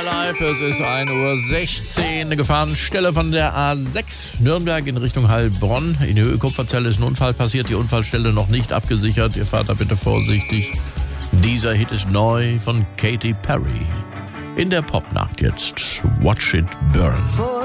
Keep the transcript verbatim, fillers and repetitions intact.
Live. Es ist ein Uhr sechzehn. Eine Gefahrenstelle von der A sechs Nürnberg in Richtung Heilbronn. In der Ölkupferzelle ist ein Unfall passiert. Die Unfallstelle noch nicht abgesichert. Ihr fahrt da bitte vorsichtig. Dieser Hit ist neu von Katy Perry. In der Popnacht jetzt. Watch It Burn.